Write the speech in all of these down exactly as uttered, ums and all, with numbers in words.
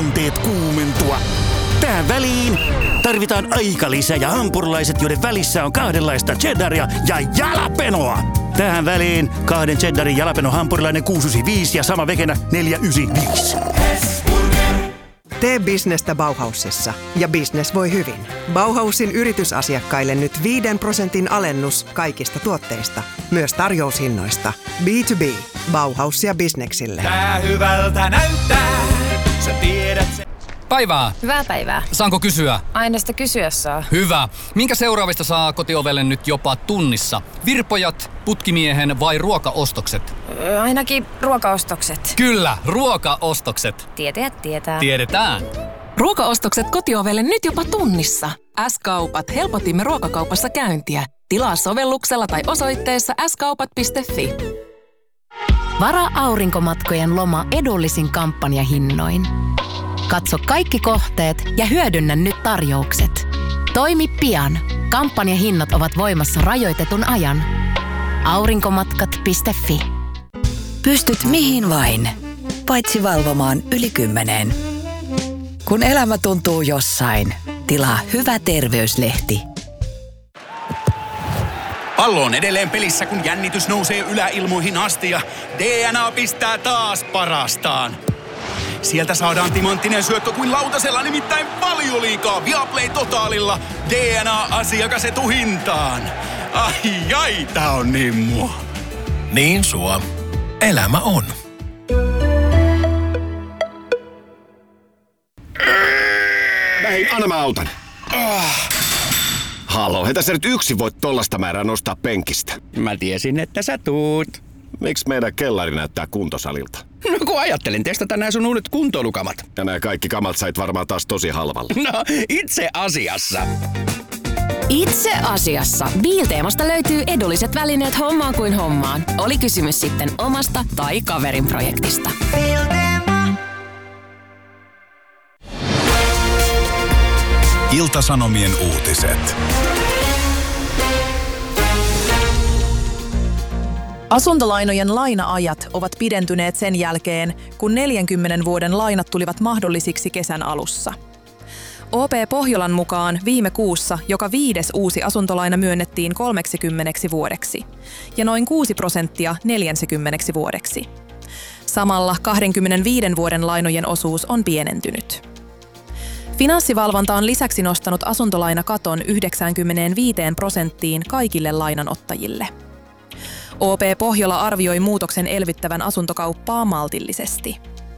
tunteet kuumentua. Tähän väliin tarvitaan aikalisä ja hampurilaiset, joiden välissä on kahdenlaista cheddaria ja jalapenoa. Tähän väliin kahden cheddarin jalapeno hampurilainen kuusi yhdeksänkymmentäviisi ja sama vegenä neljä yhdeksänkymmentäviisi. Tee bisnestä Bauhausissa ja bisnes voi hyvin. Bauhausin yritysasiakkaille nyt viiden prosentin alennus kaikista tuotteista, myös tarjoushinnoista. B to B. Bauhaus ja bisneksille. Tää hyvältä näyttää, sä tiedät se. Päivää. Hyvää päivää. Saanko kysyä? Aina sitä kysyä saa. Hyvä. Minkä seuraavista saa kotiovelle nyt jopa tunnissa? Virpojat, putkimiehen vai ruokaostokset? Öö, ainakin ruokaostokset. Kyllä, ruokaostokset. Tietäjät tietää. Tiedetään. Ruokaostokset kotiovelle nyt jopa tunnissa. S-kaupat helpotimme ruokakaupassa käyntiä. Tilaa sovelluksella tai osoitteessa s kaupat piste f i. Varaa aurinkomatkojen loma edullisin kampanjahinnoin. Katso kaikki kohteet ja hyödynnä nyt tarjoukset. Toimi pian. Kampanjahinnat ovat voimassa rajoitetun ajan. aurinkomatkat piste f i. Pystyt mihin vain, paitsi valvomaan yli kymmeneen. Kun elämä tuntuu jossain, tilaa Hyvä terveyslehti. Pallo on edelleen pelissä, kun jännitys nousee yläilmoihin asti ja D N A pistää taas parastaan. Sieltä saadaan timanttinen syöttö kuin lautasella, nimittäin Valioliigaa Viaplay Totaalilla. D N A-asiakas etuhintaan. Ai ai, tää on niin mua. Niin sua. Elämä on. Hei, anna mä autan. Halo, hei tässä nyt yksin voit tollasta määrää nostaa penkistä. Mä tiesin, että sä tuut. Miksi meidän kellari näyttää kuntosalilta? No kun ajattelin testata nää sun uudet kuntoilukamat. Ja nää kaikki kamat sait varmaan taas tosi halvalla. No, itse asiassa. Itse asiassa. Biilteemasta löytyy edulliset välineet hommaan kuin hommaan. Oli kysymys sitten omasta tai kaverin projektista. Ilta-Sanomien uutiset. Asuntolainojen laina-ajat ovat pidentyneet sen jälkeen, kun neljänkymmenen vuoden lainat tulivat mahdollisiksi kesän alussa. O P Pohjolan mukaan viime kuussa joka viides uusi asuntolaina myönnettiin kolmeksikymmeneksi vuodeksi ja noin kuusi prosenttia neljänsikymmeneksi vuodeksi. Samalla kaksikymmentäviiden vuoden lainojen osuus on pienentynyt. Finanssivalvonta on lisäksi nostanut asuntolainakaton yhdeksänkymmentäviisi prosenttiin kaikille lainanottajille. O P Pohjola arvioi muutoksen elvyttävän asuntokauppaa maltillisesti.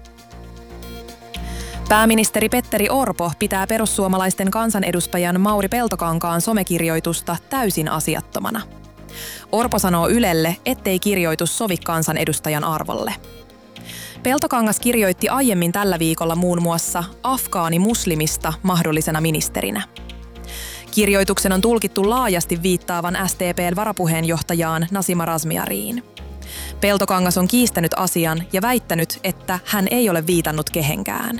Pääministeri Petteri Orpo pitää perussuomalaisten kansanedustajan Mauri Peltokankaan somekirjoitusta täysin asiattomana. Orpo sanoo Ylelle, ettei kirjoitus sovi kansanedustajan arvolle. Peltokangas kirjoitti aiemmin tällä viikolla muun muassa afgaanimuslimista mahdollisena ministerinä. Kirjoituksen on tulkittu laajasti viittaavan S D P:n varapuheenjohtajaan Nasima Razmyariin. Peltokangas on kiistänyt asian ja väittänyt, että hän ei ole viitannut kehenkään.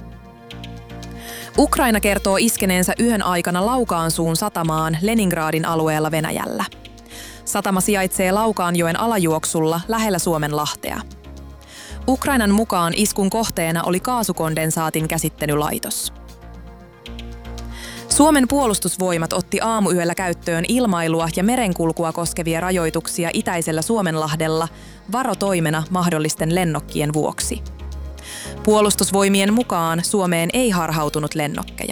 Ukraina kertoo iskeneensä yön aikana Laukaansuun satamaan Leningradin alueella Venäjällä. Satama sijaitsee Laukaanjoen alajuoksulla lähellä Suomenlahtea. Ukrainan mukaan iskun kohteena oli kaasukondensaatin käsittelylaitos. Suomen puolustusvoimat otti aamuyöllä käyttöön ilmailua ja merenkulkua koskevia rajoituksia itäisellä Suomenlahdella varotoimena mahdollisten lennokkien vuoksi. Puolustusvoimien mukaan Suomeen ei harhautunut lennokkeja.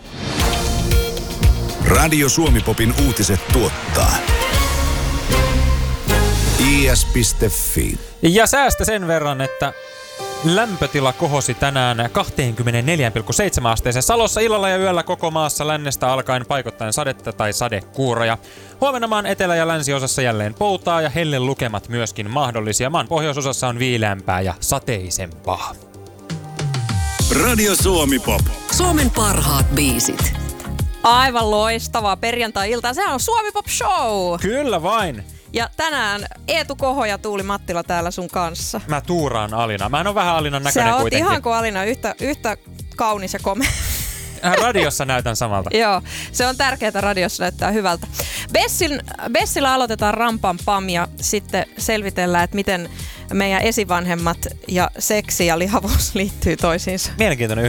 Radio Suomi-popin uutiset tuottaa i s piste f i. Ja säästä sen verran, että lämpötila kohosi tänään kaksikymmentäneljä pilkku seitsemän asteeseen Salossa illalla ja yöllä koko maassa lännestä alkaen paikoittain sadetta tai sadekuuroja. Huomenna maan etelä- ja länsiosassa jälleen poutaa ja hellen lukemat myöskin mahdollisia. Maan pohjoisosassa on viileämpää ja sateisempaa. Radio Suomi-pop. Suomen parhaat biisit. Aivan loistavaa perjantai-iltaa. Sehän on Suomi-pop show. Kyllä vain. Ja tänään Eetu Koho ja Tuuli Mattila täällä sun kanssa. Mä tuuraan Alina. Mä en oo vähän Alinan näköinen Sä oot kuitenkin. ihan kuin Alina, yhtä, yhtä kaunis ja komea. Radiossa näytän samalta. Joo, se on tärkeää, radiossa näyttää hyvältä. Bessin, Bessillä aloitetaan rampam pam ja sitten selvitellään, että miten meidän esivanhemmat ja seksi ja lihavuus liittyy toisiinsa. Mielenkiintoinen